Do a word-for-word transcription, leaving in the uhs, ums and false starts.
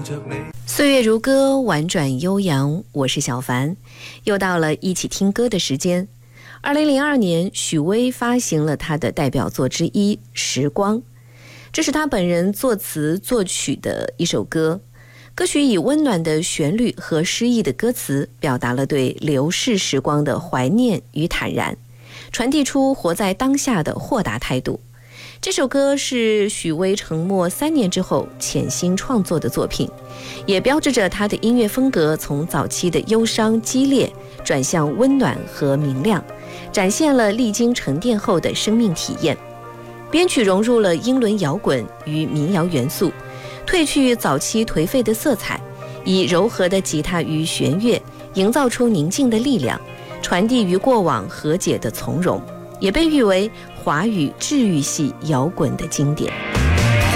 岁月如歌，婉转悠扬，我是小凡，又到了一起听歌的时间。二零零二年，许巍发行了他的代表作之一《时光》，这是他本人作词作曲的一首歌。歌曲以温暖的旋律和诗意的歌词，表达了对流逝时光的怀念与坦然，传递出活在当下的豁达态度。这首歌是许巍沉默三年之后潜心创作的作品，也标志着他的音乐风格从早期的忧伤激烈转向温暖和明亮，展现了历经沉淀后的生命体验。编曲融入了英伦摇滚与民谣元素，褪去早期颓废的色彩，以柔和的吉他与弦乐营造出宁静的力量，传递于过往和解的从容，也被誉为华语治愈系摇滚的经典。